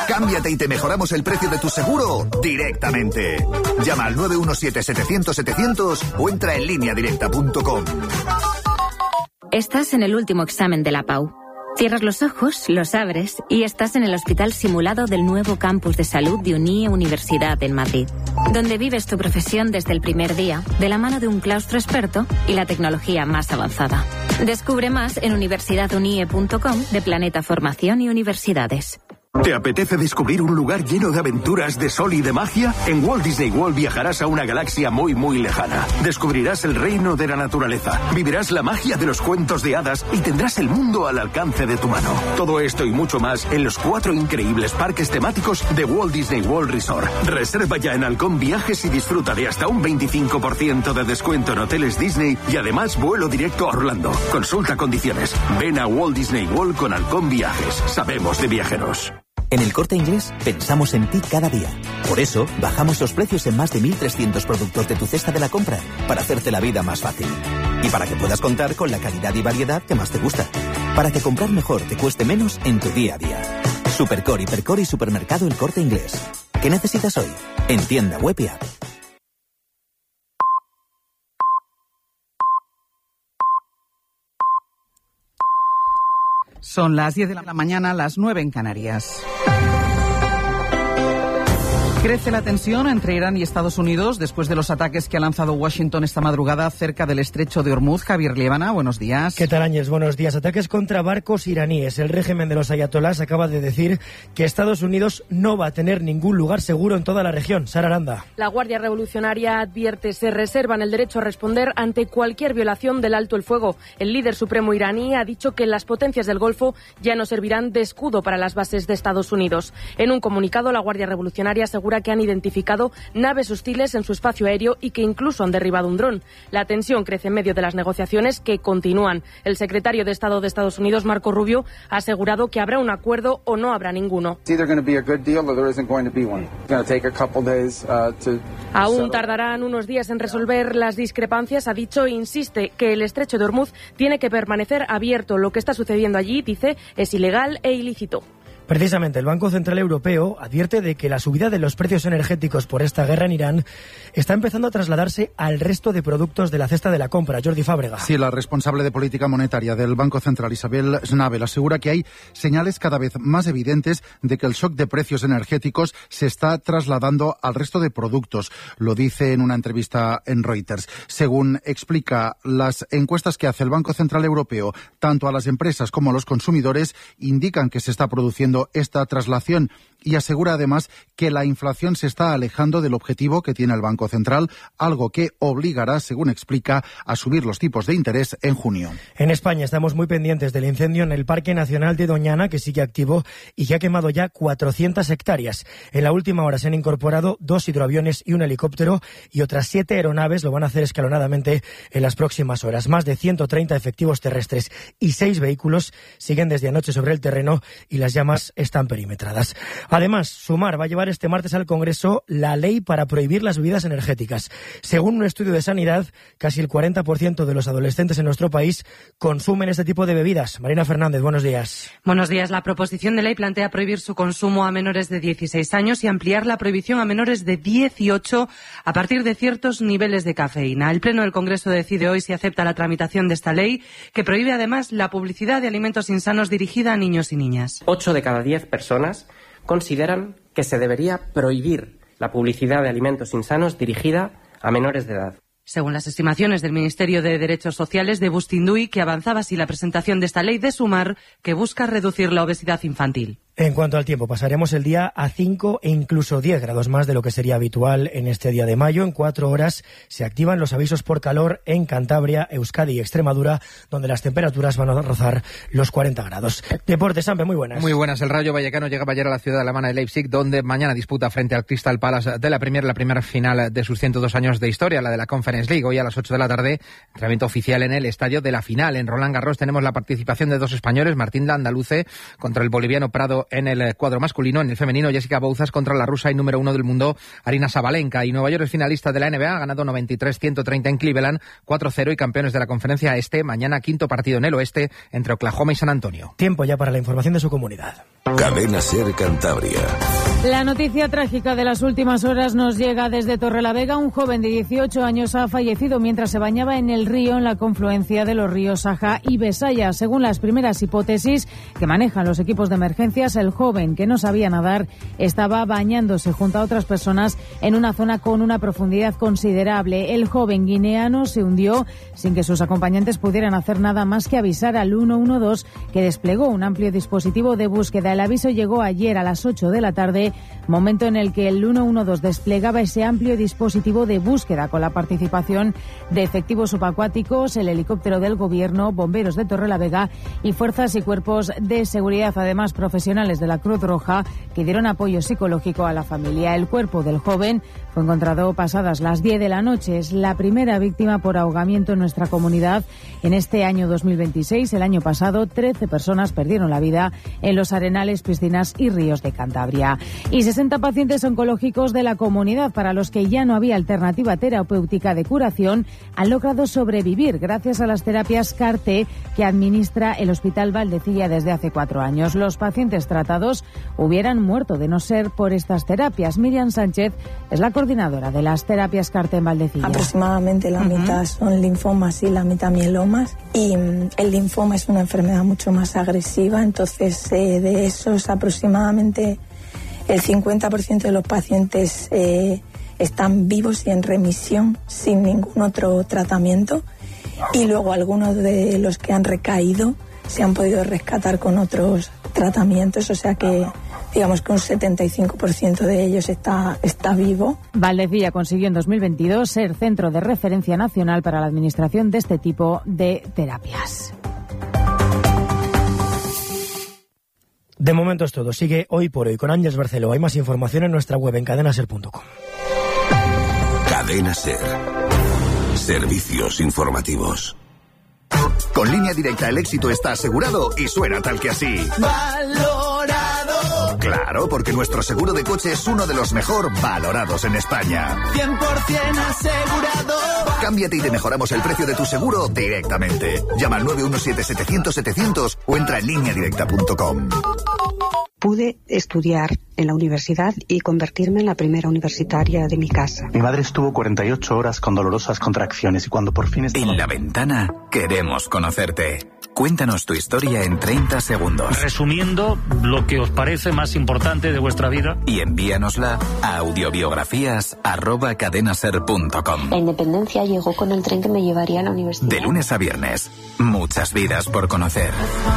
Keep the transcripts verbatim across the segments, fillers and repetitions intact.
Cámbiate y te mejoramos el precio de tu seguro directamente. Llama al nueve uno siete, setecientos, setecientos o entra en línea directa punto com. Estás en el último examen de la PAU. Cierras los ojos, los abres y estás en el hospital simulado del nuevo campus de salud de Unie Universidad en Madrid, donde vives tu profesión desde el primer día, de la mano de un claustro experto y la tecnología más avanzada. Descubre más en universidad unie punto com de Planeta Formación y Universidades. ¿Te apetece descubrir un lugar lleno de aventuras, de sol y de magia? En Walt Disney World viajarás a una galaxia muy muy lejana. Descubrirás el reino de la naturaleza, vivirás la magia de los cuentos de hadas y tendrás el mundo al alcance de tu mano. Todo esto y mucho más en los cuatro increíbles parques temáticos de Walt Disney World Resort. Reserva ya en Halcón Viajes y disfruta de hasta un veinticinco por ciento de descuento en hoteles Disney y además vuelo directo a Orlando. Consulta condiciones. Ven a Walt Disney World con Halcón Viajes. Sabemos de viajeros. En El Corte Inglés pensamos en ti cada día. Por eso, bajamos los precios en más de mil trescientos productos de tu cesta de la compra, para hacerte la vida más fácil. Y para que puedas contar con la calidad y variedad que más te gusta. Para que comprar mejor te cueste menos en tu día a día. Supercore, Hipercore y Supermercado El Corte Inglés. ¿Qué necesitas hoy? En tienda web y app. Son las diez de la mañana, las nueve en Canarias. Crece la tensión entre Irán y Estados Unidos después de los ataques que ha lanzado Washington esta madrugada cerca del estrecho de Hormuz. Javier Liébana, buenos días. ¿Qué tal, Áñez? Buenos días. Ataques contra barcos iraníes. El régimen de los ayatolás acaba de decir que Estados Unidos no va a tener ningún lugar seguro en toda la región. Sara Aranda. La Guardia Revolucionaria advierte se reservan el derecho a responder ante cualquier violación del alto el fuego. El líder supremo iraní ha dicho que las potencias del Golfo ya no servirán de escudo para las bases de Estados Unidos. En un comunicado, la Guardia Revolucionaria asegura que han identificado naves hostiles en su espacio aéreo y que incluso han derribado un dron. La tensión crece en medio de las negociaciones que continúan. El secretario de Estado de Estados Unidos, Marco Rubio, ha asegurado que habrá un acuerdo o no habrá ninguno. Aún tardarán unos días en resolver las discrepancias. Ha dicho e insiste que el estrecho de Hormuz tiene que permanecer abierto. Lo que está sucediendo allí, dice, es ilegal e ilícito. Precisamente, el Banco Central Europeo advierte de que la subida de los precios energéticos por esta guerra en Irán está empezando a trasladarse al resto de productos de la cesta de la compra. Jordi Fábrega. Sí, la responsable de política monetaria del Banco Central, Isabel Schnabel, asegura que hay señales cada vez más evidentes de que el shock de precios energéticos se está trasladando al resto de productos. Lo dice en una entrevista en Reuters. Según explica, las encuestas que hace el Banco Central Europeo, tanto a las empresas como a los consumidores, indican que se está produciendo esta traslación y asegura además que la inflación se está alejando del objetivo que tiene el Banco Central, algo que obligará, según explica, a subir los tipos de interés en junio. En España estamos muy pendientes del incendio en el Parque Nacional de Doñana, que sigue activo y que ha quemado ya cuatrocientas hectáreas. En la última hora se han incorporado dos hidroaviones y un helicóptero y otras siete aeronaves lo van a hacer escalonadamente en las próximas horas. Más de ciento treinta efectivos terrestres y seis vehículos siguen desde anoche sobre el terreno y las llamas están perimetradas. Además, Sumar va a llevar este martes al Congreso la ley para prohibir las bebidas energéticas. Según un estudio de Sanidad, casi el cuarenta por ciento de los adolescentes en nuestro país consumen este tipo de bebidas. Marina Fernández, buenos días. Buenos días. La proposición de ley plantea prohibir su consumo a menores de dieciséis años y ampliar la prohibición a menores de dieciocho a partir de ciertos niveles de cafeína. El Pleno del Congreso decide hoy si acepta la tramitación de esta ley, que prohíbe además la publicidad de alimentos insanos dirigida a niños y niñas. Ocho de cada diez personas consideran que se debería prohibir la publicidad de alimentos insanos dirigida a menores de edad. Según las estimaciones del Ministerio de Derechos Sociales de Bustinduy, que avanzaba así la presentación de esta ley de Sumar, que busca reducir la obesidad infantil. En cuanto al tiempo, pasaremos el día a cinco e incluso diez grados más de lo que sería habitual en este día de mayo. En cuatro horas se activan los avisos por calor en Cantabria, Euskadi y Extremadura, donde las temperaturas van a rozar los cuarenta grados. Deportes, Sampe, muy buenas. Muy buenas. El Rayo Vallecano llegaba ayer a la ciudad alemana de Leipzig, donde mañana disputa frente al Crystal Palace de la Premier, la primera final de sus ciento dos años de historia, la de la Conference League. Hoy a las ocho de la tarde, entrenamiento oficial en el estadio de la final. En Roland Garros tenemos la participación de dos españoles, Martín Landaluce contra el boliviano Prado partido en el cuadro masculino. En el femenino, Jessica Bouzas contra la rusa y número uno del mundo, Aryna Sabalenka. Y Nueva York es finalista de la N B A, ha ganado noventa y tres a ciento treinta en Cleveland, cuatro cero, y campeones de la conferencia este. Mañana quinto partido en el oeste entre Oklahoma y San Antonio. Tiempo ya para la información de su comunidad. Cadena Ser Cantabria. La noticia trágica de las últimas horas nos llega desde Torrelavega. Un joven de dieciocho años ha fallecido mientras se bañaba en el río en la confluencia de los ríos Saja y Besaya. Según las primeras hipótesis que manejan los equipos de emergencias, el joven, que no sabía nadar, estaba bañándose junto a otras personas en una zona con una profundidad considerable. El joven guineano se hundió sin que sus acompañantes pudieran hacer nada más que avisar al uno uno dos, que desplegó un amplio dispositivo de búsqueda. El aviso llegó ayer a las ocho de la tarde, momento en el que el uno uno dos desplegaba ese amplio dispositivo de búsqueda con la participación de efectivos subacuáticos, el helicóptero del gobierno, bomberos de Torrelavega y fuerzas y cuerpos de seguridad, además profesionales de la Cruz Roja, que dieron apoyo psicológico a la familia. El cuerpo del joven fue encontrado pasadas las diez de la noche. Es la primera víctima por ahogamiento en nuestra comunidad en este año dos mil veintiséis. El año pasado, trece personas perdieron la vida en los arenales, piscinas y ríos de Cantabria. Y sesenta pacientes oncológicos de la comunidad, para los que ya no había alternativa terapéutica de curación, han logrado sobrevivir gracias a las terapias C A R T que administra el Hospital Valdecilla desde hace cuatro años. Los pacientes tratados hubieran muerto de no ser por estas terapias. Miriam Sánchez es la coordinadora de las terapias C A R T en Valdecilla. Aproximadamente la uh-huh. mitad son linfomas y la mitad mielomas, y el linfoma es una enfermedad mucho más agresiva, entonces eh, de esos aproximadamente el cincuenta por ciento de los pacientes eh, están vivos y en remisión sin ningún otro tratamiento, y luego algunos de los que han recaído se han podido rescatar con otros tratamientos, o sea que digamos que un setenta y cinco por ciento de ellos está, está vivo. Valdecilla consiguió en dos mil veintidós ser centro de referencia nacional para la administración de este tipo de terapias. De momento es todo. Sigue Hoy por Hoy con Ángeles Barceló. Hay más información en nuestra web en cadena ser punto com. Cadena Ser. Servicios informativos. Con Línea Directa el éxito está asegurado y suena tal que así. Valorado. Claro, porque nuestro seguro de coche es uno de los mejor valorados en España. cien por ciento asegurado. Cámbiate y te mejoramos el precio de tu seguro directamente. Llama al nueve uno siete setecientos setecientos o entra en línea directa punto com. Pude estudiar en la universidad y convertirme en la primera universitaria de mi casa. Mi madre estuvo cuarenta y ocho horas con dolorosas contracciones y cuando por fin estaba... En La Ventana queremos conocerte. Cuéntanos tu historia en treinta segundos. Resumiendo lo que os parece más importante de vuestra vida. Y envíanosla a audiobiografías arroba cadenaser punto com. La independencia llegó con el tren que me llevaría a la universidad. De lunes a viernes, muchas vidas por conocer.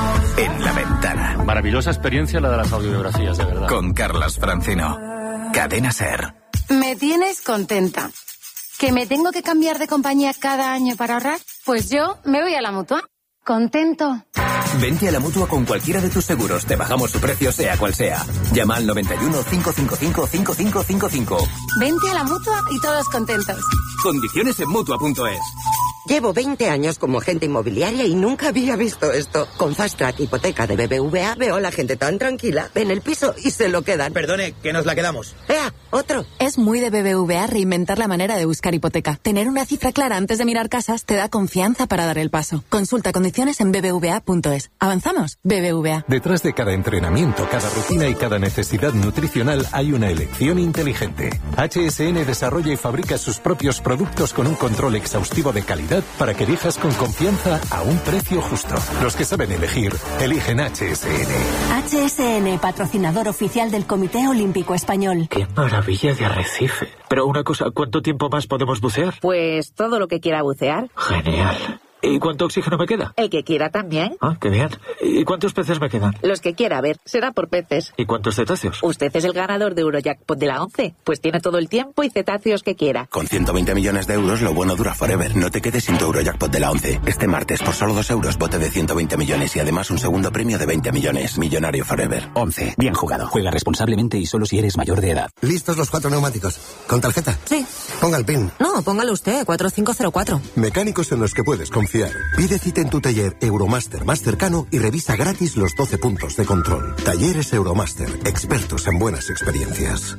En La Ventana. Maravillosa experiencia la de las audiobiografías, de verdad. Con Carlas Francino. Cadena Ser. Me tienes contenta. ¿Que me tengo que cambiar de compañía cada año para ahorrar? Pues yo me voy a la Mutua. ¿Contento? Vente a la Mutua con cualquiera de tus seguros. Te bajamos su precio, sea cual sea. Llama al noventa y uno, cinco cinco cinco, cinco cinco cinco cinco. Vente a la Mutua y todos contentos. Condiciones en Mutua punto es. Llevo veinte años como agente inmobiliaria y nunca había visto esto. Con Fast Track Hipoteca de B B V A veo a la gente tan tranquila. Ven el piso y se lo quedan. Perdone, que nos la quedamos. ¡Ea! ¡Otro! Es muy de B B V A reinventar la manera de buscar hipoteca. Tener una cifra clara antes de mirar casas te da confianza para dar el paso. Consulta condiciones en b b v a punto es. ¿Avanzamos? B B V A. Detrás de cada entrenamiento, cada rutina y cada necesidad nutricional hay una elección inteligente. H S N desarrolla y fabrica sus propios productos con un control exhaustivo de calidad para que elijas con confianza a un precio justo. Los que saben elegir, eligen H S N. H S N, patrocinador oficial del Comité Olímpico Español. ¡Qué maravilla de arrecife! Pero una cosa, ¿cuánto tiempo más podemos bucear? Pues todo lo que quiera bucear. Genial. ¿Y cuánto oxígeno me queda? El que quiera también. Ah, qué bien. ¿Y cuántos peces me quedan? Los que quiera, a ver, será por peces. ¿Y cuántos cetáceos? Usted es el ganador de Eurojackpot de la once, pues tiene todo el tiempo y cetáceos que quiera. Con ciento veinte millones de euros, lo bueno dura forever. No te quedes sin tu Eurojackpot de la once. Este martes, por solo dos euros, bote de ciento veinte millones y además un segundo premio de veinte millones. Millonario forever. once. Bien jugado. Juega responsablemente y solo si eres mayor de edad. ¿Listos los cuatro neumáticos? ¿Con tarjeta? Sí. Ponga el PIN. No, póngalo usted, cuatro cinco cero cuatro. Mecánicos en los que puedes confiar. confiar. Pide cita en tu taller Euromaster más cercano y revisa gratis los doce puntos de control. Talleres Euromaster, expertos en buenas experiencias.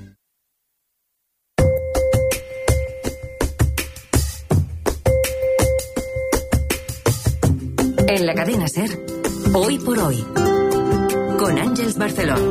En la cadena SER, Hoy por Hoy, con Ángeles Barceló.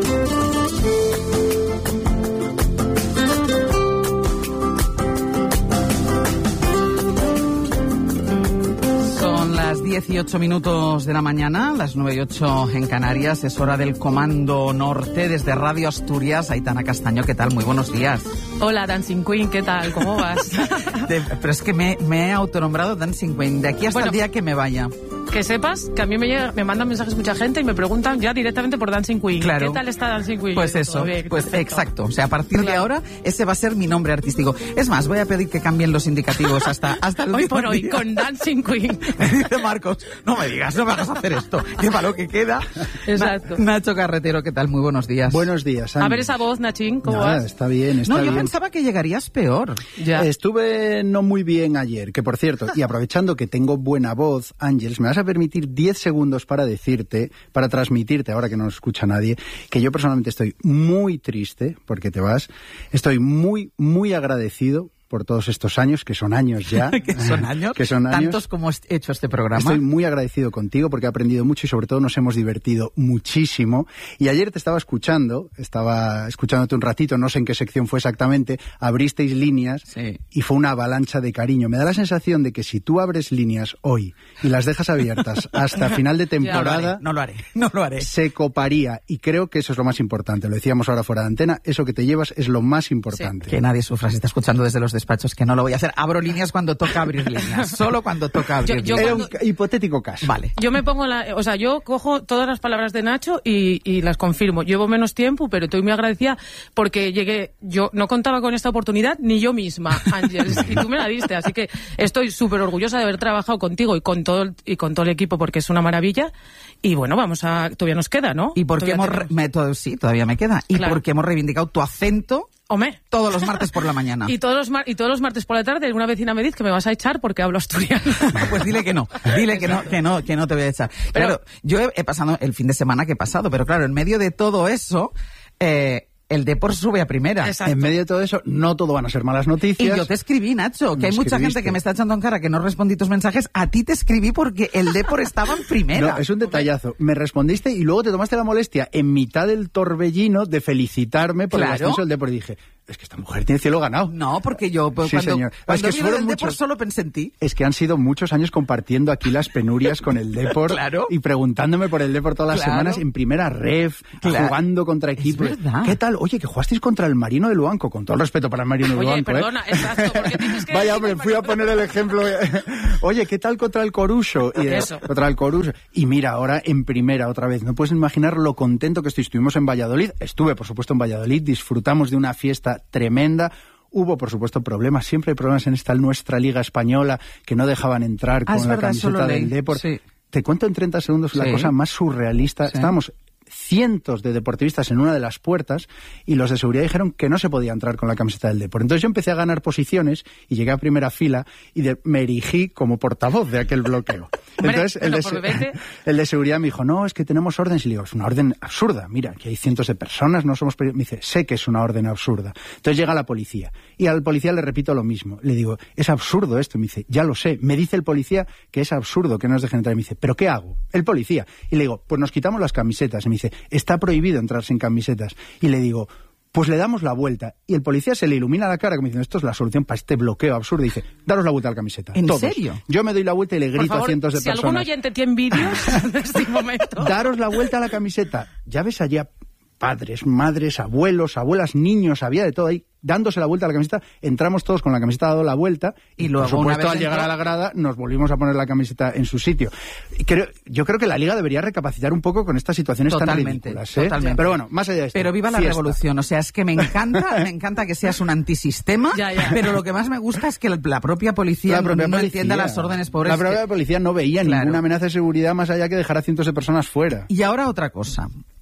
Son las dieciocho minutos de la mañana, las nueve y ocho en Canarias. Es hora del Comando Norte desde Radio Asturias. Aitana Castaño, ¿qué tal? Muy buenos días. Hola, Dancing Queen, ¿qué tal? ¿Cómo vas? De, pero es que me, me he autonombrado Dancing Queen de aquí hasta bueno, el día que me vaya. Que sepas que a mí me, llega, me mandan mensajes mucha gente y me preguntan ya directamente por Dancing Queen. Claro. ¿Qué tal está Dancing Queen? Pues eso, bien, pues perfecto. Exacto. O sea, a partir claro. de ahora, ese va a ser mi nombre artístico. Es más, voy a pedir que cambien los indicativos hasta, hasta el hoy por día. hoy, con Dancing Queen. Me dice Marcos, no me digas, no me hagas hacer esto. Qué malo que queda. Exacto. Na- Nacho Carretero, ¿qué tal? Muy buenos días. Buenos días, Ana. A ver esa voz, Nachín, ¿cómo Nada, vas? Está bien, está no, bien. yo pensaba que llegarías peor. Ya. Estuve no muy bien ayer, que por cierto, y aprovechando que tengo buena voz, Ángeles, me vas a permitir diez segundos para decirte, para transmitirte, ahora que no nos escucha nadie, que yo personalmente estoy muy triste porque te vas. Estoy muy, muy agradecido por todos estos años, que son años ya. ¿Que son años? Que son años. Tantos como he hecho este programa. Estoy muy agradecido contigo porque he aprendido mucho y sobre todo nos hemos divertido muchísimo. Y ayer te estaba escuchando, estaba escuchándote un ratito, no sé en qué sección fue exactamente, abristeis líneas sí. y fue una avalancha de cariño. Me da la sensación de que si tú abres líneas hoy y las dejas abiertas hasta final de temporada... No lo haré, no lo haré. Se coparía y creo que eso es lo más importante. Lo decíamos ahora fuera de antena, eso que te llevas es lo más importante. Sí. Que nadie sufra, se está escuchando desde los despachos, que no lo voy a hacer. Abro líneas cuando toca abrir líneas. Solo cuando toca abrir yo, yo líneas. Era un hipotético caso. Vale. Yo me pongo la... O sea, yo cojo todas las palabras de Nacho y, y las confirmo. Llevo menos tiempo, pero estoy muy agradecida porque llegué... Yo no contaba con esta oportunidad ni yo misma, Ángeles, y tú me la diste. Así que estoy súper orgullosa de haber trabajado contigo y con todo el, y con todo el equipo porque es una maravilla. Y bueno, vamos a... Todavía nos queda, ¿no? Y porque hemos... Re... Me, todo, sí, todavía me queda. Y claro. porque hemos reivindicado tu acento... Hombre. Todos los martes por la mañana. Y todos los mar- y todos los martes por la tarde una vecina me dice que me vas a echar porque hablo asturiano. Pues dile que no, dile que no, que no, que no te voy a echar. Pero, claro, yo he, he pasado el fin de semana que he pasado, pero claro, en medio de todo eso, eh, el Depor sube a primera. Exacto. En medio de todo eso, no todo van a ser malas noticias. Y yo te escribí, Nacho, que me hay mucha escribiste. gente que me está echando en cara que no respondí tus mensajes. A ti te escribí porque el Depor estaba en primera. No, es un detallazo. Me respondiste y luego te tomaste la molestia en mitad del torbellino de felicitarme por claro. el ascenso del Depor. Y dije, es que esta mujer tiene cielo ganado. No, porque yo pues, sí, cuando, señor. cuando es que vi del muchos... Depor solo pensé en ti. Es que han sido muchos años compartiendo aquí las penurias con el Depor claro. y preguntándome por el Depor todas las claro. semanas en primera ref, claro. jugando contra equipos. ¿Qué tal? Oye, que jugasteis contra el Marino de Luanco, con todo el respeto para el Marino de Oye, Luanco. perdona, ¿eh? exacto, porque tienes que... Vaya, hombre, fui a poner el ejemplo. Oye, ¿qué tal contra el Coruso? Y, Eso. Contra el Coruso. Y mira, ahora en primera otra vez. No puedes imaginar lo contento que estoy. Estuvimos en Valladolid. Estuve, por supuesto, en Valladolid. Disfrutamos de una fiesta tremenda. Hubo, por supuesto, problemas. Siempre hay problemas en esta nuestra Liga Española que no dejaban entrar ah, con la verdad, camiseta del Depor. Sí. Te cuento en treinta segundos la sí. cosa más surrealista. Sí. Estábamos cientos de deportivistas en una de las puertas y los de seguridad dijeron que no se podía entrar con la camiseta del Depor. Entonces yo empecé a ganar posiciones y llegué a primera fila y de, me erigí como portavoz de aquel bloqueo. Entonces el de, el de seguridad me dijo, no, es que tenemos órdenes. Y le digo, es una orden absurda. Mira, aquí hay cientos de personas, no somos... Me dice, sé que es una orden absurda. Entonces llega la policía y al policía le repito lo mismo. Le digo, es absurdo esto. Y me dice, ya lo sé. Me dice el policía que es absurdo que no nos dejen entrar. Y me dice, ¿pero qué hago? El policía. Y le digo, pues nos quitamos las camisetas. Y me dice, está prohibido entrar sin camisetas. Y le digo, pues le damos la vuelta. Y el policía se le ilumina la cara como diciendo, esto es la solución para este bloqueo absurdo. Y dice, daros la vuelta a la camiseta. ¿En todos. serio? Yo me doy la vuelta y le grito favor, a cientos de si personas. Si algún oyente tiene vídeos de este momento. Daros la vuelta a la camiseta. Ya ves allá padres, madres, abuelos, abuelas, niños, había de todo ahí. Dándose la vuelta a la camiseta, entramos todos con la camiseta dado la vuelta y, y luego, por supuesto, al llegar entró... a la grada nos volvimos a poner la camiseta en su sitio. Y creo, yo creo que la Liga debería recapacitar un poco con estas situaciones totalmente, tan ridículas. ¿eh? Totalmente. Pero bueno, más allá de esto. Pero viva la fiesta. revolución, o sea, es que me encanta, me encanta que seas un antisistema, ya, ya. pero lo que más me gusta es que la propia policía la propia no policía, entienda las órdenes pobres. La propia que... policía no veía claro. ninguna amenaza de seguridad más allá que dejar a cientos de personas fuera. Y ahora otra cosa.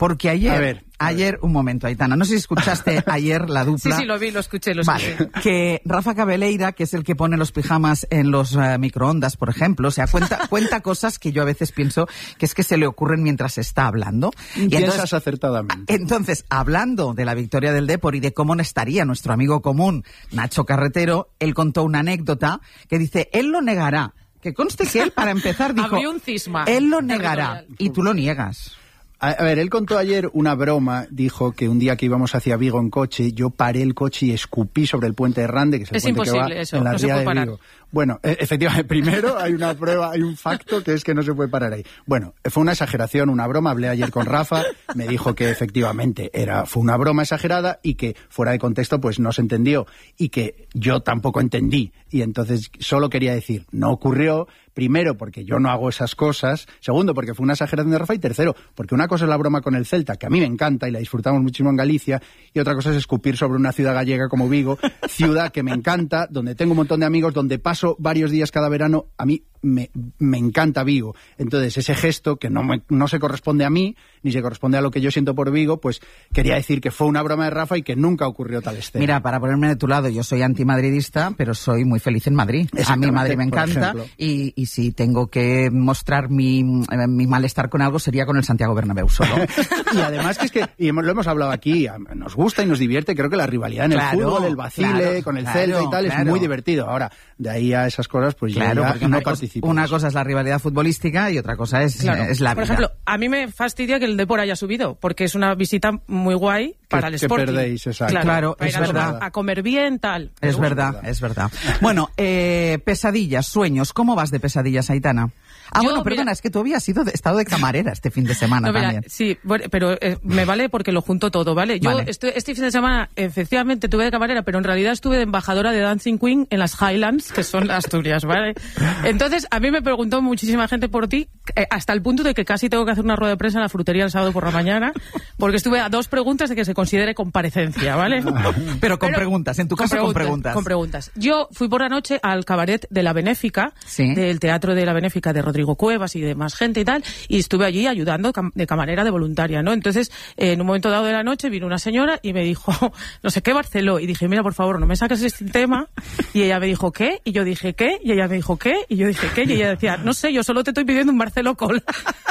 Porque ayer, a ver, a ayer, un momento, Aitana, no sé si escuchaste ayer la dupla. Sí, sí, lo vi, lo escuché, lo vale, escuché. Que Rafa Cabeleira, que es el que pone los pijamas en los uh, microondas, por ejemplo, o sea, cuenta, cuenta cosas que yo a veces pienso que es que se le ocurren mientras está hablando. Y piensas entonces, acertadamente. Entonces, hablando de la victoria del Depor y de cómo no estaría nuestro amigo común, Nacho Carretero, él contó una anécdota que dice, él lo negará. Que conste que él, para empezar, dijo, Abrió un cisma. Él lo negará y tú lo niegas. A ver, él contó ayer una broma, dijo que un día que íbamos hacia Vigo en coche, yo paré el coche y escupí sobre el puente de Rande, que es el es puente que va eso, en la no ría de parar. Vigo. Bueno, e efectivamente, primero hay una prueba, hay un facto que es que no se puede parar ahí. Bueno, fue una exageración, una broma, hablé ayer con Rafa, me dijo que efectivamente era, fue una broma exagerada y que fuera de contexto pues no se entendió y que yo tampoco entendí. Y entonces solo quería decir, no ocurrió. Primero, porque yo no hago esas cosas. Segundo, porque fue una exageración de Rafa. Y tercero, porque una cosa es la broma con el Celta, que a mí me encanta y la disfrutamos muchísimo en Galicia, y otra cosa es escupir sobre una ciudad gallega como Vigo, ciudad que me encanta, donde tengo un montón de amigos, donde paso varios días cada verano. A mí me, me encanta Vigo. Entonces, ese gesto, que no, me, no se corresponde a mí, ni se corresponde a lo que yo siento por Vigo, pues quería decir que fue una broma de Rafa y que nunca ocurrió tal escena. Mira, para ponerme de tu lado, yo soy antimadridista, pero soy muy feliz en Madrid. A mí Madrid me encanta y, y si tengo que mostrar mi, mi malestar con algo sería con el Santiago Bernabéu solo. Y además que es que, y lo hemos hablado aquí, nos gusta y nos divierte, creo que la rivalidad en claro, el fútbol, el vacile, claro, con el claro, Celta y tal, claro. es muy divertido. Ahora, de ahí a esas cosas, pues claro, ya, ya no participo. Una cosa es la rivalidad futbolística y otra cosa es, claro. es la Por vida. ejemplo, a mí me fastidia que el Depor haya subido, porque es una visita muy guay para el Sporting. Que perdéis, exacto. Claro, claro es verdad. A, a comer bien, tal. Es verdad, es verdad. Bueno, eh, pesadillas, sueños. ¿Cómo vas de pesadillas, Aitana? Ah, Yo, bueno, perdona, mira, es que tú habías sido de, estado de camarera este fin de semana no, mira, también. Sí, bueno, pero eh, me vale porque lo junto todo, ¿vale? Yo vale. Estoy, este fin de semana, efectivamente, tuve de camarera, pero en realidad estuve de embajadora de Dancing Queen en las Highlands, que son Asturias, ¿vale? Entonces, a mí me preguntó muchísima gente por ti, eh, hasta el punto de que casi tengo que hacer una rueda de prensa en la frutería el sábado por la mañana, porque estuve a dos preguntas de que se considere comparecencia, ¿vale? Pero con pero, preguntas, en tu caso con preguntas, con preguntas. Con preguntas. Yo fui por la noche al cabaret de la Benéfica, ¿sí? Del Teatro de la Benéfica de Rodrigo Cuevas y de más gente y tal, y estuve allí ayudando de camarera, de voluntaria, ¿no? Entonces, eh, en un momento dado de la noche vino una señora y me dijo, no sé qué, Barceló, y dije, mira, por favor, no me saques este tema, y ella me dijo, ¿qué? Y yo dije, ¿qué? Y ella me dijo, ¿qué? Y yo dije, ¿qué? Y ella decía, no sé, yo solo te estoy pidiendo un Barceló Cola.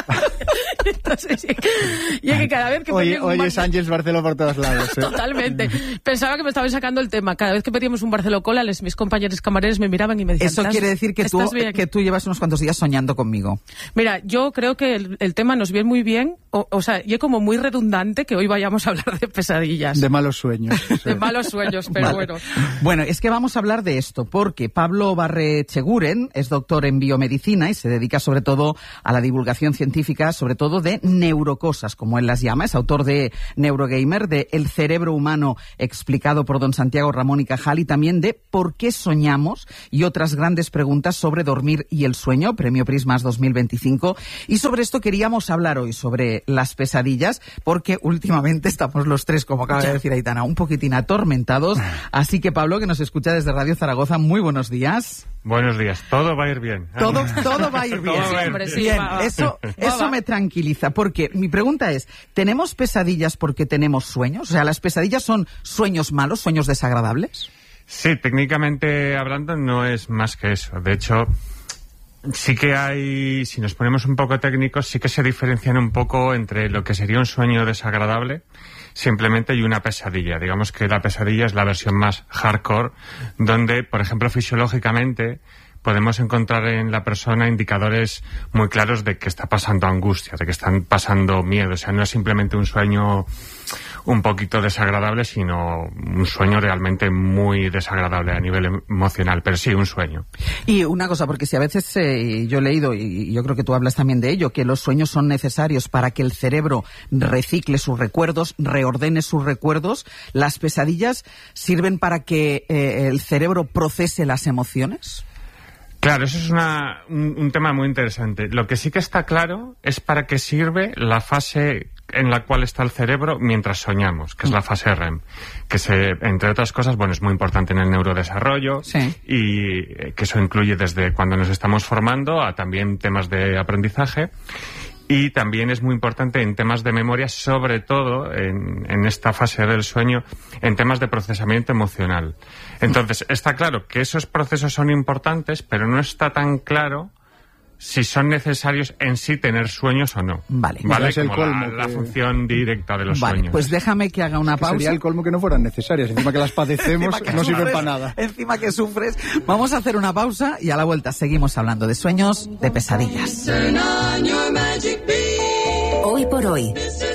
Entonces, y es que cada vez que Oye, pedíamos oye un es Ángeles Barceló por todos lados, ¿eh? Totalmente. Pensaba que me estaban sacando el tema. Cada vez que pedíamos un Barceló Cola, les, mis compañeros camareros me miraban y me decían, eso quiere decir que tú, que tú llevas unos cuantos días soñando conmigo. Mira, yo creo que el, el tema nos viene muy bien, o, o sea, y es como muy redundante que hoy vayamos a hablar de pesadillas. De malos sueños. De malos sueños, pero vale. bueno. Bueno, es que vamos a hablar de esto, porque Pablo Barrecheguren es doctor en biomedicina y se dedica sobre todo a la divulgación científica, sobre todo de neurocosas, como él las llama. Es autor de Neurogamer, de El cerebro humano explicado por don Santiago Ramón y Cajal, y también de ¿Por qué soñamos? Y otras grandes preguntas sobre dormir y el sueño, Premio Prismas dos mil veinticinco. Y sobre esto queríamos hablar hoy, sobre las pesadillas, porque últimamente estamos los tres, como acaba de decir Aitana, un poquitín atormentados. Así que Pablo, que nos escucha desde Radio Zaragoza, muy buenos días. Buenos días, todo va a ir bien. Todo, todo va a ir bien. Todo va a ir bien. bien. Va, va. Eso, eso me tranquiliza, porque mi pregunta es, ¿tenemos pesadillas porque tenemos sueños? O sea, ¿las pesadillas son sueños malos, sueños desagradables? Sí, técnicamente hablando no es más que eso. De hecho, sí que hay, si nos ponemos un poco técnicos, sí que se diferencian un poco entre lo que sería un sueño desagradable simplemente y una pesadilla. Digamos que la pesadilla es la versión más hardcore, donde, por ejemplo, fisiológicamente podemos encontrar en la persona indicadores muy claros de que está pasando angustia, de que están pasando miedo. O sea, no es simplemente un sueño un poquito desagradable, sino un sueño realmente muy desagradable a nivel emocional, pero sí, un sueño. Y una cosa, porque si a veces eh, yo he leído, y yo creo que tú hablas también de ello, que los sueños son necesarios para que el cerebro recicle sus recuerdos, reordene sus recuerdos, ¿las pesadillas sirven para que eh, el cerebro procese las emociones? Claro, eso es una, un, un tema muy interesante. Lo que sí que está claro es para qué sirve la fase en la cual está el cerebro mientras soñamos, que es la fase R E M, que se, entre otras cosas, bueno, es muy importante en el neurodesarrollo, sí. Y que eso incluye desde cuando nos estamos formando a también temas de aprendizaje. y también es muy importante en temas de memoria, sobre todo en, en esta fase del sueño, en temas de procesamiento emocional. Entonces, está claro que esos procesos son importantes, pero no está tan claro si son necesarios en sí tener sueños o no. Vale. ¿Vale? Es el Como colmo la, la que- función directa de los Vale, sueños. pues déjame que haga una Que pausa. sería el colmo que no fueran necesarias. Encima que las padecemos, Encima que no sirven sufres, para nada. Encima que sufres. Vamos a hacer una pausa y a la vuelta seguimos hablando de sueños, de pesadillas. Hoy por hoy.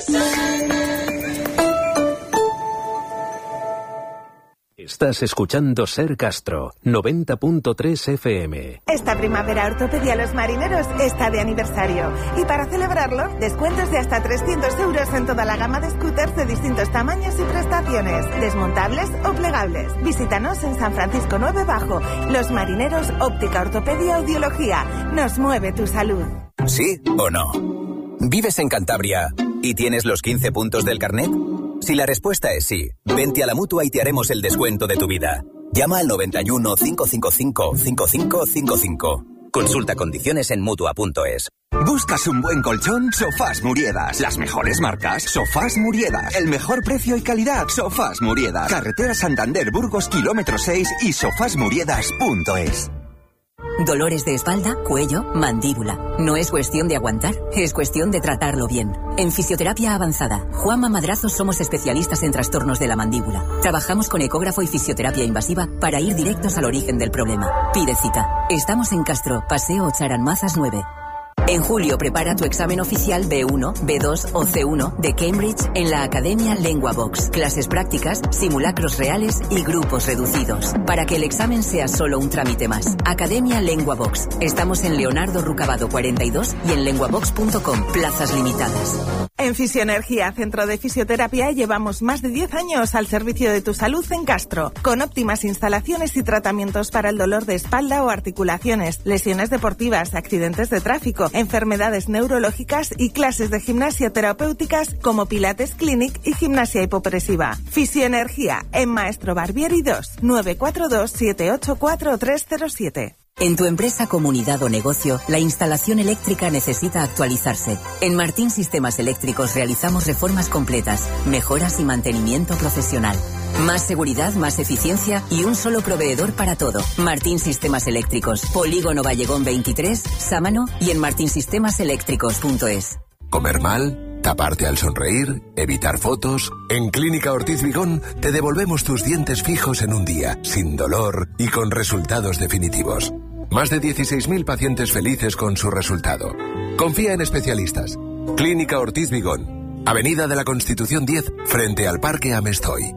Estás escuchando Ser Castro, noventa punto tres F M. Esta primavera Ortopedia Los Marineros está de aniversario y para celebrarlo, descuentos de hasta trescientos euros en toda la gama de scooters de distintos tamaños y prestaciones, desmontables o plegables. Visítanos en San Francisco nueve Bajo. Los Marineros, óptica, ortopedia, audiología. Nos mueve tu salud. ¿Sí o no? ¿Vives en Cantabria y tienes los quince puntos del carnet? Si la respuesta es sí, vente a la Mutua y te haremos el descuento de tu vida. Llama al noventa y uno, cinco cinco cinco, cinco cinco cinco cinco. Consulta condiciones en Mutua punto es. ¿Buscas un buen colchón? Sofás Muriedas. Las mejores marcas. Sofás Muriedas. El mejor precio y calidad. Sofás Muriedas. Carretera Santander Burgos, kilómetro seis y sofás muriedas punto es. Dolores de espalda, cuello, mandíbula. No es cuestión de aguantar, es cuestión de tratarlo bien. En Fisioterapia Avanzada, Juanma Madrazo somos especialistas en trastornos de la mandíbula. Trabajamos con ecógrafo y fisioterapia invasiva para ir directos al origen del problema. Pide cita. Estamos en Castro, Paseo Charanmazas nueve. En julio prepara tu examen oficial B uno, B dos o C uno de Cambridge en la Academia LenguaVox. Clases prácticas, simulacros reales y grupos reducidos. Para que el examen sea solo un trámite más. Academia LenguaVox. Estamos en Leonardo Rucabado cuarenta y dos y en lenguavox punto com. Plazas limitadas. En Fisioenergía, Centro de Fisioterapia, llevamos más de diez años al servicio de tu salud en Castro, con óptimas instalaciones y tratamientos para el dolor de espalda o articulaciones, lesiones deportivas, accidentes de tráfico, enfermedades neurológicas y clases de gimnasia terapéuticas como Pilates Clinic y gimnasia hipopresiva. Fisioenergía, en Maestro Barbieri dos, nueve cuatro dos, siete ocho cuatro, tres cero siete. En tu empresa, comunidad o negocio, la instalación eléctrica necesita actualizarse. En Martín Sistemas Eléctricos realizamos reformas completas, mejoras y mantenimiento profesional. Más seguridad, más eficiencia y un solo proveedor para todo. Martín Sistemas Eléctricos, Polígono Vallegón veintitrés, Sámano y en martin sistemas eléctricos punto es. ¿Comer mal? ¿Taparte al sonreír? ¿Evitar fotos? En Clínica Ortiz Vigón te devolvemos tus dientes fijos en un día, sin dolor y con resultados definitivos. Más de dieciséis mil pacientes felices con su resultado. Confía en especialistas. Clínica Ortiz Vigón. Avenida de la Constitución diez, frente al Parque Amestoy.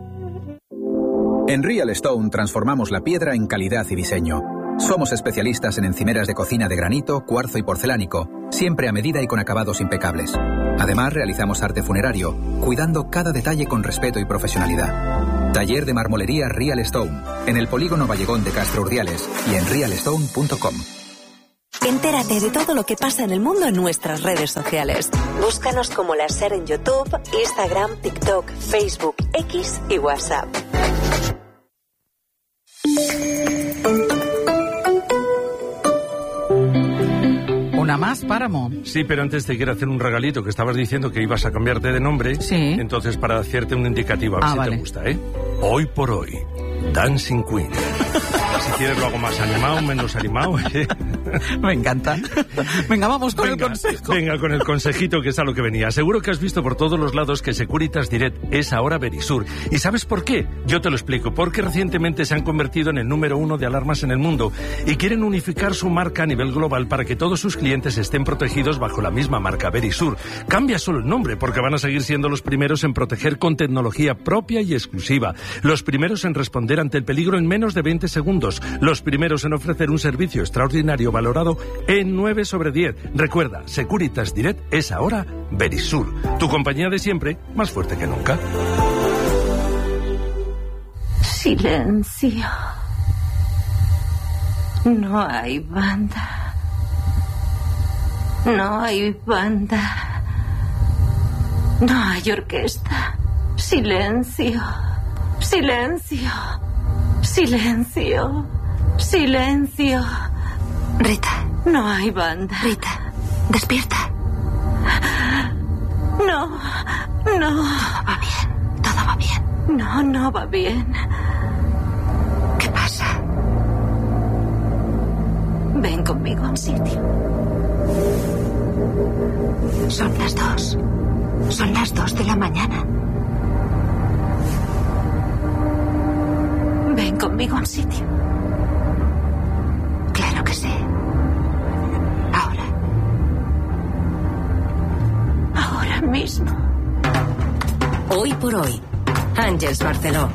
En Real Stone transformamos la piedra en calidad y diseño. Somos especialistas en encimeras de cocina de granito, cuarzo y porcelánico, siempre a medida y con acabados impecables. Además, realizamos arte funerario, cuidando cada detalle con respeto y profesionalidad. Taller de marmolería Real Stone, en el Polígono Vallegón de Castro Urdiales y en real stone punto com. Entérate de todo lo que pasa en el mundo en nuestras redes sociales. Búscanos como La Ser en YouTube, Instagram, TikTok, Facebook, X y WhatsApp. Una más, Páramo. Sí, pero antes te quiero hacer un regalito, que estabas diciendo que ibas a cambiarte de nombre. Sí. Entonces, para hacerte un indicativo, a ver Ah, si vale. te gusta, ¿eh? Hoy por hoy, Dancing Queen. Si quieres lo hago más animado, menos animado. Me encanta. Venga, vamos con venga, el consejo. Venga, con el consejito, que es a lo que venía. Seguro que has visto por todos los lados que Securitas Direct es ahora Verisur. ¿Y sabes por qué? Yo te lo explico. Porque recientemente se han convertido en el número uno de alarmas en el mundo y quieren unificar su marca a nivel global para que todos sus clientes estén protegidos bajo la misma marca, Verisur. Cambia solo el nombre, porque van a seguir siendo los primeros en proteger con tecnología propia y exclusiva. Los primeros en responder ante el peligro en menos de veinte segundos. Los primeros en ofrecer un servicio extraordinario valorado en nueve sobre diez. Recuerda, Securitas Direct es ahora Verisur. Tu compañía de siempre, más fuerte que nunca. Silencio. No hay banda. No hay banda. No hay orquesta. Silencio. Silencio. Silencio. Silencio. Rita. No hay banda. Rita, despierta. No, no. Todo va bien, todo va bien. No, no va bien. ¿Qué pasa? Ven conmigo a un sitio. Son las dos. Son las dos de la mañana. Ven conmigo a un sitio. Claro que sí. Ahora. Ahora mismo. Hoy por hoy, Àngels Barceló.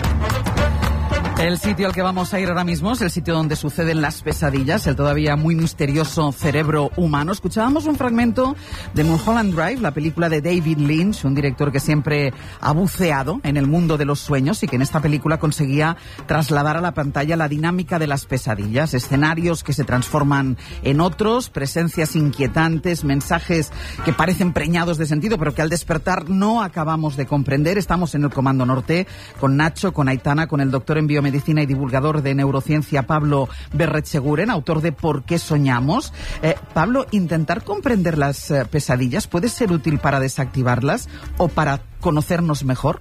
El sitio al que vamos a ir ahora mismo es el sitio donde suceden las pesadillas, el todavía muy misterioso cerebro humano. Escuchábamos un fragmento de Mulholland Drive, la película de David Lynch, un director que siempre ha buceado en el mundo de los sueños y que en esta película conseguía trasladar a la pantalla la dinámica de las pesadillas, escenarios que se transforman en otros, presencias inquietantes, mensajes que parecen preñados de sentido, pero que al despertar no acabamos de comprender. Estamos en el Comando Norte con Nacho, con Aitana, con el doctor en biomedicina y divulgador de neurociencia Pablo Berretxeguren, autor de ¿Por qué soñamos? Eh, Pablo, ¿intentar comprender las eh, pesadillas puede ser útil para desactivarlas o para conocernos mejor?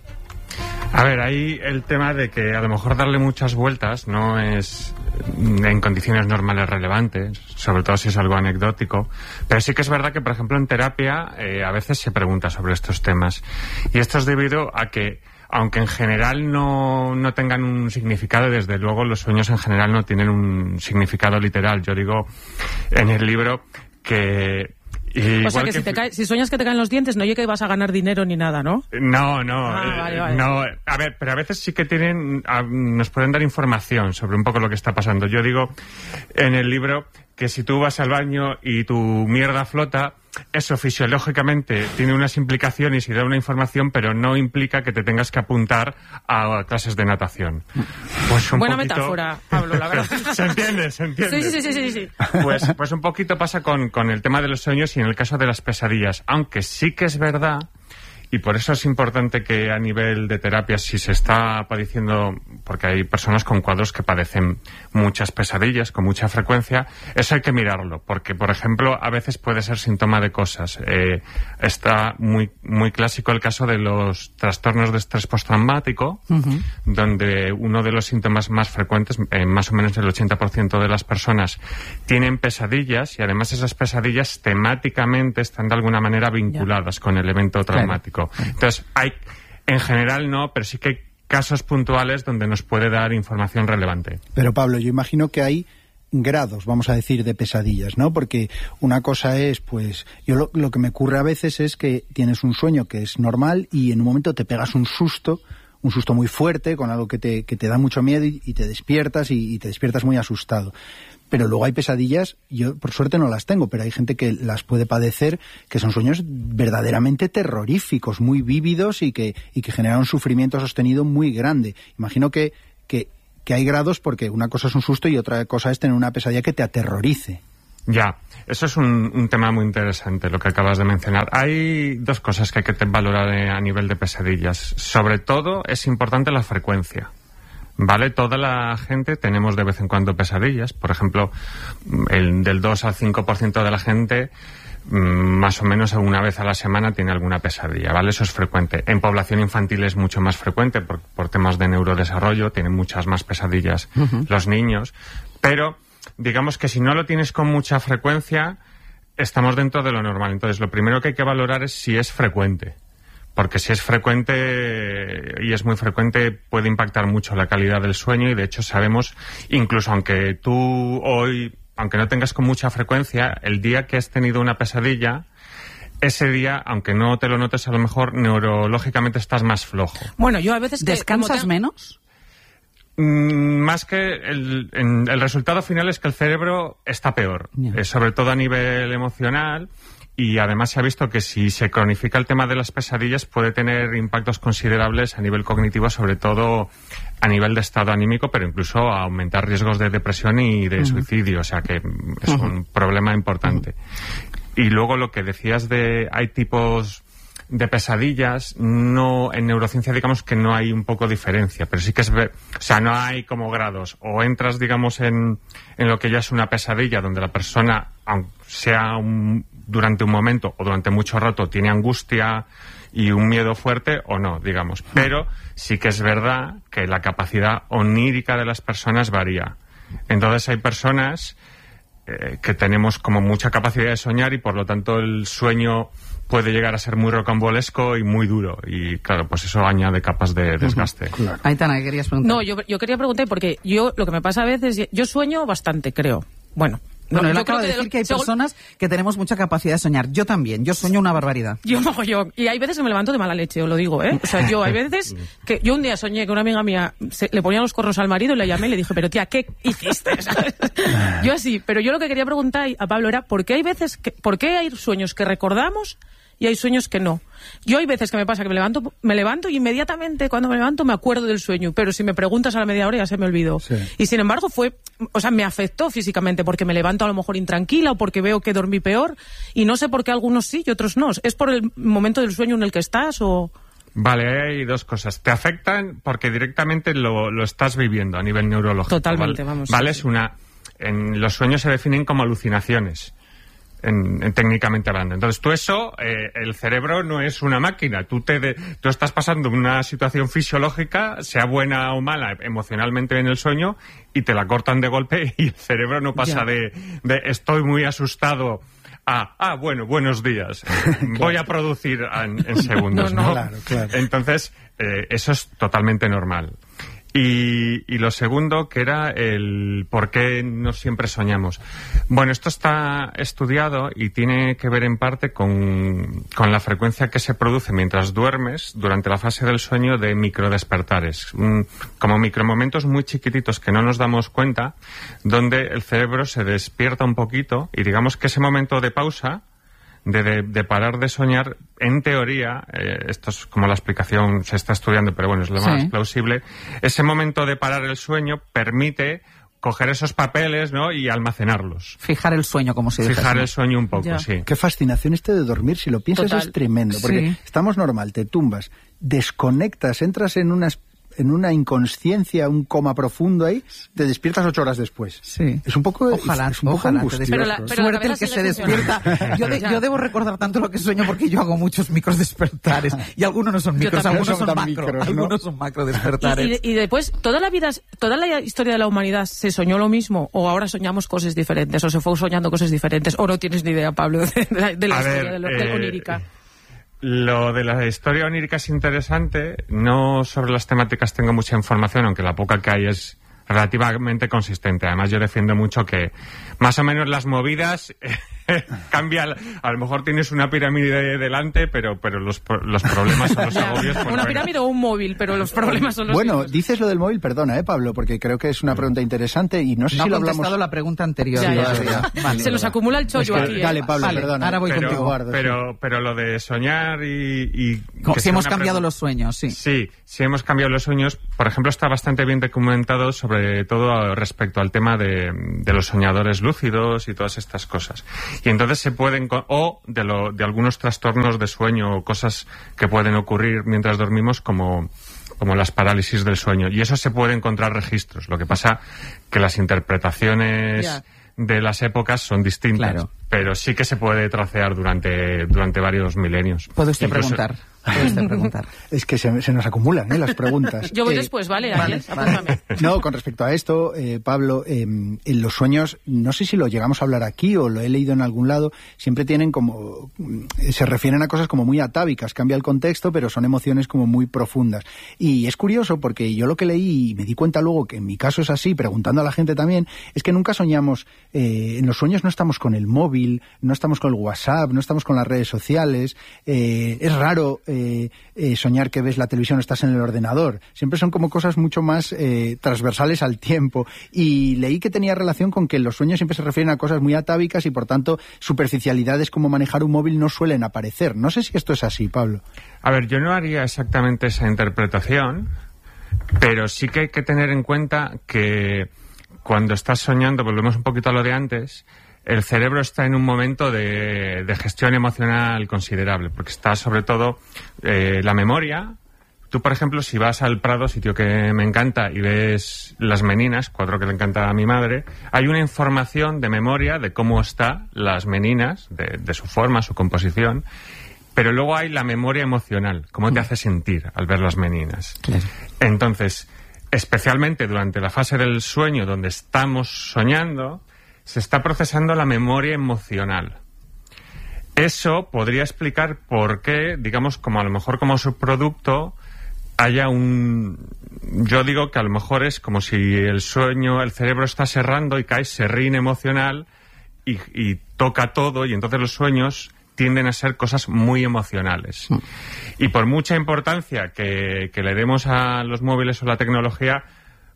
A ver, ahí el tema de que a lo mejor darle muchas vueltas no es en condiciones normales relevante, sobre todo si es algo anecdótico, pero sí que es verdad que, por ejemplo, en terapia eh, a veces se pregunta sobre estos temas, y esto es debido a que aunque en general no, no tengan un significado, desde luego los sueños en general no tienen un significado literal. Yo digo en el libro que... O sea, que, que si, te cae, si sueñas que te caen los dientes, no llega que vas a ganar dinero ni nada, ¿no? No, no. Ah, eh, vale, vale. no. A ver, pero a veces sí que tienen, a, nos pueden dar información sobre un poco lo que está pasando. Yo digo en el libro que si tú vas al baño y tu mierda flota, eso fisiológicamente tiene unas implicaciones y da una información, pero no implica que te tengas que apuntar a clases de natación. Pues un Buena poquito... metáfora, Pablo, la verdad. ¿Se entiende? ¿Se entiende? Sí, sí, sí, sí, sí. Pues, pues un poquito pasa con, con el tema de los sueños y en el caso de las pesadillas. Aunque sí que es verdad, y por eso es importante que a nivel de terapia, si se está padeciendo, porque hay personas con cuadros que padecen muchas pesadillas con mucha frecuencia, eso hay que mirarlo, porque, por ejemplo, a veces puede ser síntoma de cosas. Eh, está muy, muy clásico el caso de los trastornos de estrés postraumático, uh-huh. donde uno de los síntomas más frecuentes, eh, más o menos el ochenta por ciento de las personas tienen pesadillas, y además esas pesadillas temáticamente están de alguna manera vinculadas yeah. con el evento traumático. Claro. Entonces, hay, en general no, pero sí que hay casos puntuales donde nos puede dar información relevante. Pero Pablo, yo imagino que hay grados, vamos a decir, de pesadillas, ¿no? Porque una cosa es, pues, yo lo, lo que me ocurre a veces es que tienes un sueño que es normal y en un momento te pegas un susto, un susto muy fuerte, con algo que te, que te da mucho miedo y, y te despiertas y, y te despiertas muy asustado. Pero luego hay pesadillas, yo por suerte no las tengo, pero hay gente que las puede padecer, que son sueños verdaderamente terroríficos, muy vívidos y que, y que generan un sufrimiento sostenido muy grande. Imagino que, que, que hay grados porque una cosa es un susto y otra cosa es tener una pesadilla que te aterrorice. Ya, eso es un, un tema muy interesante, lo que acabas de mencionar. Hay dos cosas que hay que valorar a nivel de pesadillas. Sobre todo es importante la frecuencia. ¿Vale? Toda la gente tenemos de vez en cuando pesadillas. Por ejemplo, el del dos al cinco por ciento de la gente más o menos una vez a la semana tiene alguna pesadilla, ¿vale? Eso es frecuente. En población infantil es mucho más frecuente por, por temas de neurodesarrollo, tienen muchas más pesadillas uh-huh. los niños. Pero digamos que si no lo tienes con mucha frecuencia, estamos dentro de lo normal. Entonces, lo primero que hay que valorar es si es frecuente. Porque si es frecuente, y es muy frecuente, puede impactar mucho la calidad del sueño, y de hecho sabemos, incluso aunque tú hoy, aunque no tengas con mucha frecuencia, el día que has tenido una pesadilla, ese día, aunque no te lo notes a lo mejor, neurológicamente estás más flojo. Bueno, yo a veces... ¿Descansas te... menos? Mm, más que el, en, el resultado final es que el cerebro está peor, yeah. eh, sobre todo a nivel emocional. Y además se ha visto que si se cronifica el tema de las pesadillas puede tener impactos considerables a nivel cognitivo, sobre todo a nivel de estado anímico, pero incluso a aumentar riesgos de depresión y de uh-huh. suicidio. O sea que es uh-huh. un problema importante. Uh-huh. Y luego lo que decías de hay tipos de pesadillas, no en neurociencia digamos que no hay un poco diferencia, pero sí que es, o sea, no hay como grados. O entras, digamos, en, en lo que ya es una pesadilla, donde la persona, aunque sea un durante un momento o durante mucho rato tiene angustia y un miedo fuerte o no, digamos. Pero sí que es verdad que la capacidad onírica de las personas varía. Entonces hay personas eh, que tenemos como mucha capacidad de soñar y por lo tanto el sueño puede llegar a ser muy rocambolesco y muy duro. Y claro, pues eso añade capas de desgaste. Uh-huh. Claro. Aitana, ¿qué querías preguntar? No, yo, yo quería preguntar porque yo lo que me pasa a veces, yo sueño bastante, creo. Bueno. Bueno, no, él yo acaba creo de que decir que hay según... personas que tenemos mucha capacidad de soñar. Yo también, yo sueño una barbaridad. Yo no, yo. Y hay veces que me levanto de mala leche, os lo digo, ¿eh? O sea, yo hay veces que yo un día soñé que una amiga mía se, le ponía los cornos al marido y le llamé y le dije, pero tía, ¿qué hiciste? ¿Sabes? Yo así, pero yo lo que quería preguntar a Pablo era, ¿por qué hay veces que, por qué hay sueños que recordamos y hay sueños que no? Yo hay veces que me pasa que me levanto, me levanto y inmediatamente cuando me levanto me acuerdo del sueño, pero si me preguntas a la media hora ya se me olvidó. Sí. Y sin embargo fue, o sea, me afectó físicamente porque me levanto a lo mejor intranquila o porque veo que dormí peor y no sé por qué algunos sí y otros no. ¿Es por el momento del sueño en el que estás o...? Vale, hay dos cosas. Te afectan porque directamente lo, lo estás viviendo a nivel neurológico. Totalmente, ¿vale? vamos. Vale, sí. es una... En los sueños se definen como alucinaciones. En, en, técnicamente hablando. Entonces, tú eso, eh, el cerebro no es una máquina. Tú te de, tú estás pasando una situación fisiológica, sea buena o mala, emocionalmente en el sueño, y te la cortan de golpe y el cerebro no pasa de, de estoy muy asustado a, ah, bueno, buenos días. Claro. Voy a producir en, en segundos, ¿no? no, no. Claro, claro. Entonces, eh, eso es totalmente normal. Y, y lo segundo, que era el por qué no siempre soñamos. Bueno, esto está estudiado y tiene que ver en parte con, con la frecuencia que se produce mientras duermes durante la fase del sueño de microdespertares. Un, como micromomentos muy chiquititos que no nos damos cuenta, donde el cerebro se despierta un poquito y digamos que ese momento de pausa, De, de, de parar de soñar, en teoría, eh, esto es como la explicación, se está estudiando, pero bueno, es lo sí. más plausible, ese momento de parar el sueño permite coger esos papeles, ¿no?, y almacenarlos. Fijar el sueño, como se dice. Fijar así. el sueño un poco, ya. sí. Qué fascinación este de dormir, si lo piensas. Total. Es tremendo, porque sí. estamos normal, te tumbas, desconectas, entras en unas en una inconsciencia, un coma profundo ahí, te despiertas ocho horas después. Sí. Es un poco, ojalá, es un poco ojalá angustioso. Pero la, pero Suerte el que se despierta. Yo, de, yo debo recordar tanto lo que sueño porque yo hago muchos micros despertares. Y algunos no son micros, algunos son, son macro. Micros, ¿no? Algunos son macro despertares. Y, y, y después, ¿toda la vida, toda la historia de la humanidad se soñó lo mismo? ¿O ahora soñamos cosas diferentes? ¿O se fue soñando cosas diferentes? ¿O no tienes ni idea, Pablo, de la, de la historia ver, de, lo, eh... de onírica? Lo de la historia onírica es interesante. No sobre las temáticas tengo mucha información, aunque la poca que hay es relativamente consistente. Además, yo defiendo mucho que más o menos las movidas cambia. A lo mejor tienes una pirámide delante, pero pero los, los problemas son los agobios. Una bueno. pirámide o un móvil, pero los problemas son los Bueno, mismos. Dices lo del móvil, perdona, ¿eh, Pablo? Porque creo que es una pregunta interesante y no sé no si lo hablamos... hablamos... la pregunta anterior. Ya, ya, ya, ya. Vale, Se nos acumula el chollo es que... aquí. Dale, ¿eh? Pablo, vale, perdona. Ahora voy pero, contigo. Guardo, pero, sí. pero lo de soñar y... y si hemos cambiado los sueños, sí. Sí, sí hemos cambiado los sueños. Por ejemplo, está bastante bien documentado sobre todo respecto al tema de, de los soñadores lúcidos y todas estas cosas. Y entonces se pueden... o de, lo, de algunos trastornos de sueño o cosas que pueden ocurrir mientras dormimos como, como las parálisis del sueño. Y eso se puede encontrar registros. Lo que pasa que las interpretaciones yeah. de las épocas son distintas. Claro. Pero sí que se puede tracear durante, durante varios milenios. ¿Puede usted Incluso... preguntar? ¿Puede usted preguntar? Es que se, se nos acumulan ¿eh? las preguntas. Yo voy eh, después, ¿vale? vale, vale. No, con respecto a esto, eh, Pablo, eh, en los sueños, no sé si lo llegamos a hablar aquí o lo he leído en algún lado, siempre tienen como... se refieren a cosas como muy atávicas, cambia el contexto, pero son emociones como muy profundas. Y es curioso porque yo lo que leí y me di cuenta luego que en mi caso es así, preguntando a la gente también, es que nunca soñamos, eh, en los sueños no estamos con el móvil, no estamos con el WhatsApp, no estamos con las redes sociales, eh, es raro... Eh, eh, soñar que ves la televisión o estás en el ordenador. Siempre son como cosas mucho más eh, transversales al tiempo. Y leí que tenía relación con que los sueños siempre se refieren a cosas muy atávicas y, por tanto, superficialidades como manejar un móvil no suelen aparecer. No sé si esto es así, Pablo. A ver, yo no haría exactamente esa interpretación, pero sí que hay que tener en cuenta que cuando estás soñando, volvemos un poquito a lo de antes... el cerebro está en un momento de, de gestión emocional considerable, porque está sobre todo eh, la memoria. Tú, por ejemplo, si vas al Prado, sitio que me encanta, y ves las meninas, cuadro que le encanta a mi madre, hay una información de memoria de cómo están las meninas, de, de su forma, su composición, Pero luego hay la memoria emocional, cómo te hace sentir al ver las meninas. Claro. Entonces, especialmente durante la fase del sueño donde estamos soñando, se está procesando la memoria emocional. Eso podría explicar por qué, digamos, como a lo mejor como subproducto, haya un... Yo digo que a lo mejor es como si el sueño, el cerebro está serrando y cae serrín emocional y, y toca todo, y entonces los sueños tienden a ser cosas muy emocionales. Mm. Y por mucha importancia que, que le demos a los móviles o la tecnología,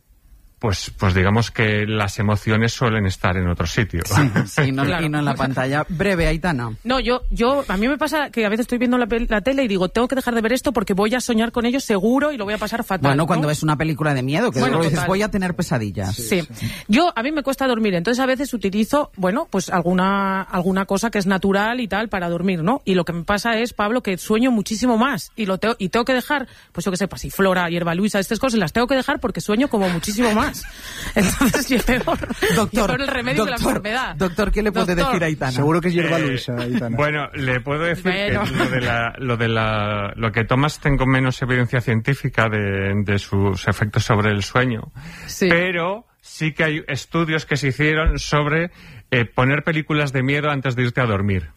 Pues, pues digamos que las emociones suelen estar en otro sitio. Sí, sí, no, claro. Y no en la pantalla. Breve, Aitana. No, yo, yo, a mí me pasa que a veces estoy viendo la, la tele y digo, tengo que dejar de ver esto porque voy a soñar con ellos seguro y lo voy a pasar fatal. Bueno, ¿no? cuando ves una película de miedo, que bueno, dices, voy a tener pesadillas. Sí, sí. sí. Yo, a mí me cuesta dormir, entonces a veces utilizo, bueno, pues alguna, alguna cosa que es natural y tal para dormir, ¿no? Y lo que me pasa es, Pablo, que sueño muchísimo más y lo tengo, y tengo que dejar, pues yo que sé, pasiflora, hierba luisa, estas cosas las tengo que dejar porque sueño como muchísimo más. Entonces yo peor, doctor, peor el remedio doctor, de la enfermedad. Doctor, ¿qué le puede doctor. decir a Aitana? Seguro que es hierba eh, luisa, Aitana. Bueno, le puedo decir bueno. que lo de la, lo de la, lo que tomas tengo menos evidencia científica de, de sus efectos sobre el sueño, sí. Pero sí que hay estudios que se hicieron sobre eh, poner películas de miedo antes de irte a dormir.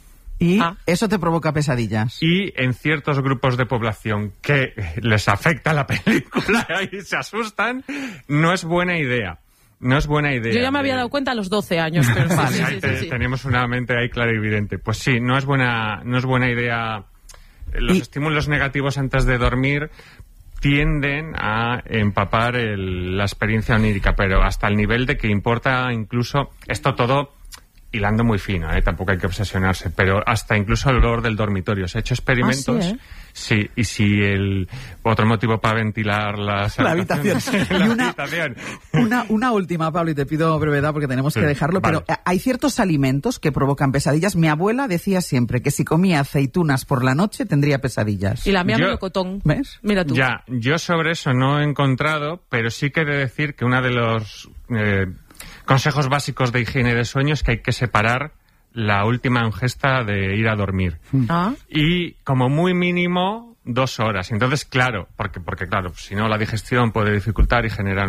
Y ah. eso te provoca pesadillas. Y en ciertos grupos de población que les afecta la película y se asustan, no es buena idea. No es buena idea. Yo ya me de... había dado cuenta a los doce años. Pero sí, vale, sí, ahí sí, te, sí, sí. tenemos una mente ahí clara y evidente. Pues sí, no es buena, no es buena idea. Los y... estímulos negativos antes de dormir tienden a empapar el, la experiencia onírica, pero hasta el nivel de que importa incluso esto todo... hilando muy fino, ¿eh? Tampoco hay que obsesionarse, pero hasta incluso el olor del dormitorio. Se ha hecho experimentos, ah, sí, ¿eh? sí, y si el otro motivo para ventilar las la habitación. la y una, habitación. Una, una última, Pablo, y te pido brevedad porque tenemos sí, que dejarlo, vale. Pero hay ciertos alimentos que provocan pesadillas. Mi abuela decía siempre que si comía aceitunas por la noche tendría pesadillas. Y la mía yo, melocotón. ¿Ves? Mira tú. Ya, yo sobre eso no he encontrado, pero sí que he de decir que una de los... Eh, consejos básicos de higiene de sueño es que hay que separar la última ingesta de ir a dormir. ¿Ah? Y como muy mínimo dos horas. Entonces, claro, porque, porque claro, si no la digestión puede dificultar y generar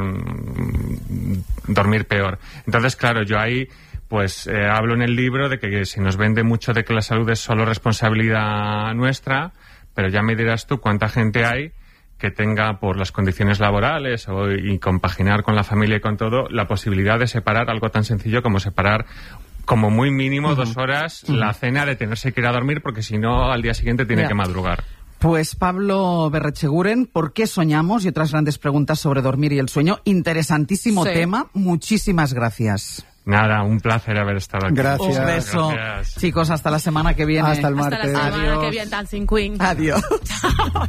un, dormir peor. Entonces, claro, yo ahí pues eh, hablo en el libro de que, que se nos vende mucho de que la salud es solo responsabilidad nuestra, pero ya me dirás tú cuánta gente hay que tenga, por las condiciones laborales o, y compaginar con la familia y con todo, la posibilidad de separar algo tan sencillo como separar como muy mínimo uh-huh. dos horas uh-huh. la cena de tenerse que ir a dormir, porque si no al día siguiente tiene yeah. que madrugar. Pues Pablo Berretxeguren, ¿por qué soñamos? Y otras grandes preguntas sobre dormir y el sueño. Interesantísimo sí. tema. Muchísimas gracias. Nada, un placer haber estado aquí. Gracias. Un beso. Gracias. Chicos, hasta la semana que viene. Hasta el martes. Hasta la semana Adiós. que viene, Dancing Queen. Adiós.